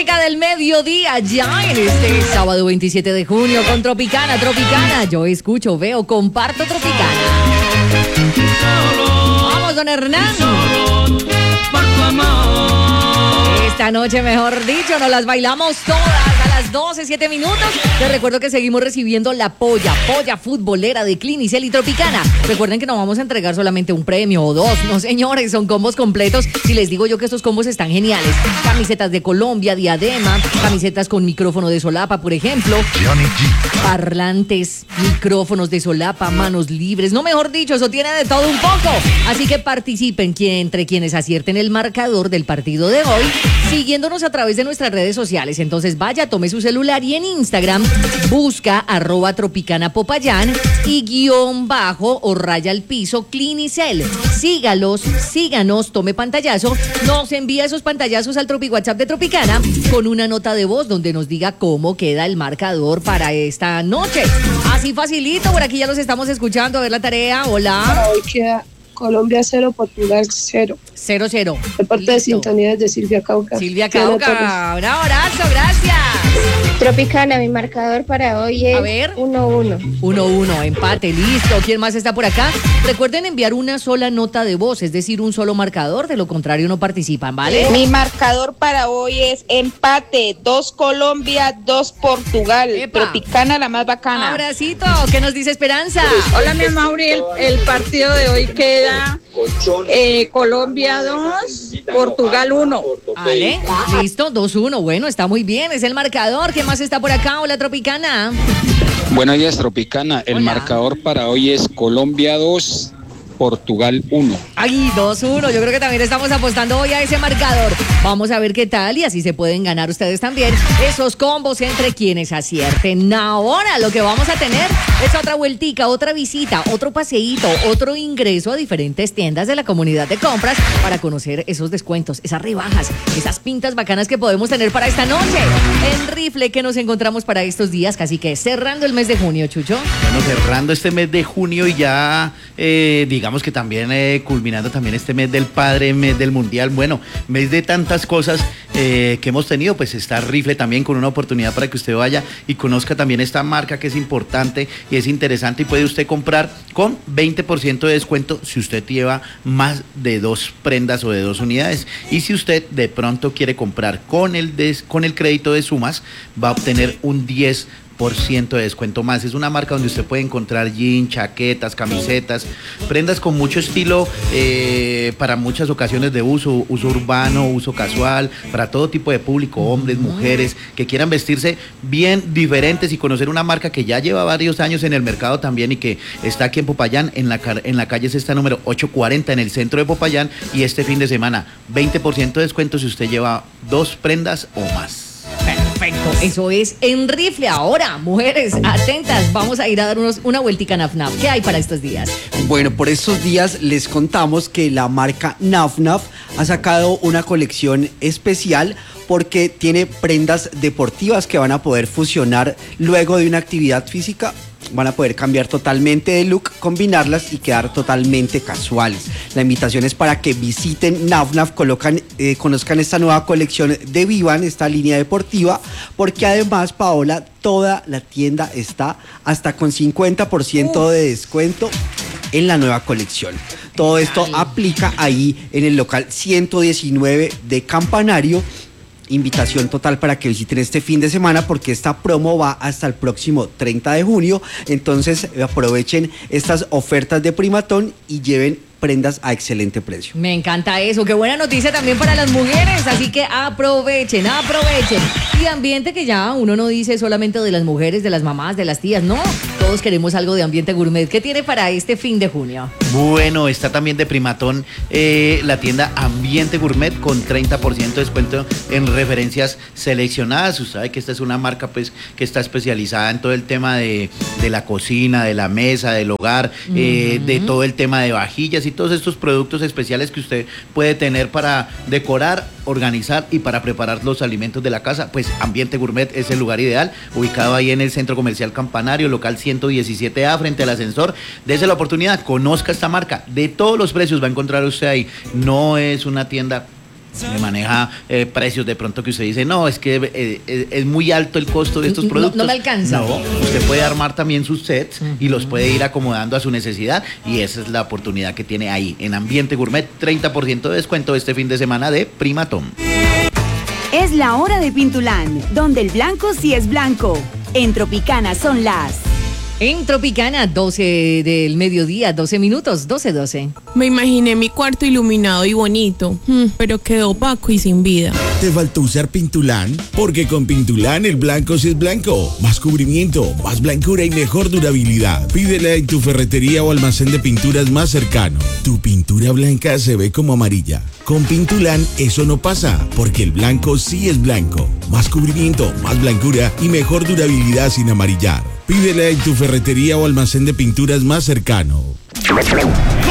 música del mediodía ya en este sábado 27 de junio con Tropicana. Yo escucho, veo, comparto Tropicana. Vamos, don Hernán. Esta noche, mejor dicho, nos las bailamos todas a las 12:07 minutos. Les recuerdo que seguimos recibiendo la polla futbolera de Clinicel y Tropicana. Recuerden que no vamos a entregar solamente un premio o dos, no señores, son combos completos. Si les digo yo que estos combos están geniales. Camisetas de Colombia, diadema, camisetas con micrófono de solapa, por ejemplo. Parlantes, micrófonos de solapa, manos libres. No, mejor dicho, eso tiene de todo un poco. Así que participen entre quienes acierten el marcador del partido de hoy, siguiéndonos a través de nuestras redes sociales. Entonces vaya, tome su celular y en Instagram busca @Tropicana Popayán y _ o raya al piso Clinicel. Síganos, tome pantallazo, nos envía esos pantallazos al Tropi WhatsApp de Tropicana con una nota de voz donde nos diga cómo queda el marcador para esta noche. Así facilito, por aquí ya los estamos escuchando. A ver la tarea, hola. Para hoy queda Colombia 0, Portugal 0. 0-0. De parte de sintonías de Silvia Cauca. Silvia Cauca, un abrazo, gracias. Tropicana, mi marcador para hoy es 1-1. 1-1, empate, listo. ¿Quién más está por acá? Recuerden enviar una sola nota de voz, es decir, un solo marcador, de lo contrario no participan, ¿vale? Mi marcador para hoy es empate, 2 Colombia, 2 Portugal. ¡Epa! Tropicana, la más bacana. Abracito, ¿qué nos dice Esperanza? Hola, mi Mauri, el partido de hoy queda Colombia 2, Portugal 1. Vale, listo, 2-1, bueno, está muy bien, es el marcador. ¿Qué más está por acá? Hola, Tropicana. Buenos días, Tropicana. El marcador para hoy es Colombia 2, Portugal 1. Ay, 2-1. Yo creo que también estamos apostando hoy a ese marcador. Vamos a ver qué tal y así se pueden ganar ustedes también esos combos entre quienes acierten. Ahora lo que vamos a tener es otra vueltica, otra visita, otro paseíto, otro ingreso a diferentes tiendas de la comunidad de compras para conocer esos descuentos, esas rebajas, esas pintas bacanas que podemos tener para esta noche. En Rifle, que nos encontramos para estos días, casi que cerrando el mes de junio, Chucho. Bueno, cerrando este mes de junio y ya, digamos que también culminando también este mes del padre, mes del mundial, bueno, mes de tantas cosas que hemos tenido, pues está Rifle también con una oportunidad para que usted vaya y conozca también esta marca que es importante y es interesante y puede usted comprar con 20% de descuento si usted lleva más de 2 prendas o de 2 unidades. Y si usted de pronto quiere comprar con el crédito de Sumas, va a obtener un 10% de descuento más. Es una marca donde usted puede encontrar jeans, chaquetas, camisetas, prendas con mucho estilo para muchas ocasiones de uso urbano, uso casual, para todo tipo de público, hombres, mujeres, que quieran vestirse bien diferentes y conocer una marca que ya lleva varios años en el mercado también y que está aquí en Popayán, en la calle Sexta número 840 en el centro de Popayán, y este fin de semana 20% de descuento si usted lleva 2 prendas o más. Perfecto, eso es en Rifle. Ahora, mujeres, atentas, vamos a ir a dar una vueltica a NAFNAF. ¿Qué hay para estos días? Bueno, por estos días les contamos que la marca NAFNAF ha sacado una colección especial porque tiene prendas deportivas que van a poder fusionar luego de una actividad física. Van a poder cambiar totalmente de look, combinarlas y quedar totalmente casuales. La invitación es para que visiten NAFNAF, conozcan esta nueva colección de Vivan, esta línea deportiva, porque además, Paola, toda la tienda está hasta con 50% de descuento en la nueva colección. Todo esto aplica ahí en el local 119 de Campanario. Invitación total para que visiten este fin de semana porque esta promo va hasta el próximo 30 de junio. Entonces aprovechen estas ofertas de Primatón y lleven prendas a excelente precio. Me encanta eso, qué buena noticia también para las mujeres, así que aprovechen. Y ambiente que ya uno no dice solamente de las mujeres, de las mamás, de las tías, no, todos queremos algo de ambiente gourmet. ¿Qué tiene para este fin de junio? Bueno, está también de Primatón la tienda Ambiente Gourmet con 30% de descuento en referencias seleccionadas. Usted sabe que esta es una marca pues que está especializada en todo el tema de la cocina, de la mesa, del hogar, de todo el tema de vajillas y todos estos productos especiales que usted puede tener para decorar, organizar y para preparar los alimentos de la casa. Pues Ambiente Gourmet es el lugar ideal, ubicado ahí en el Centro Comercial Campanario, local 117A, frente al ascensor. Dese la oportunidad, conozca esta marca, de todos los precios va a encontrar usted ahí. No es una tienda me maneja precios de pronto que usted dice, no, es que es muy alto el costo de estos productos. No me alcanza. No, usted puede armar también sus sets y los puede ir acomodando a su necesidad, y esa es la oportunidad que tiene ahí en Ambiente Gourmet, 30% de descuento este fin de semana de Primatón. Es la hora de Pintulán, donde el blanco sí es blanco. En Tropicana son las... En Tropicana, 12 del mediodía, 12 minutos, 12:12. Me imaginé mi cuarto iluminado y bonito, pero quedó opaco y sin vida. ¿Te faltó usar Pintulán? Porque con Pintulán el blanco sí es blanco. Más cubrimiento, más blancura y mejor durabilidad. Pídela en tu ferretería o almacén de pinturas más cercano. Tu pintura blanca se ve como amarilla. Con Pintulán eso no pasa, porque el blanco sí es blanco. Más cubrimiento, más blancura y mejor durabilidad sin amarillar. Pídela en tu ferretería o almacén de pinturas más cercano.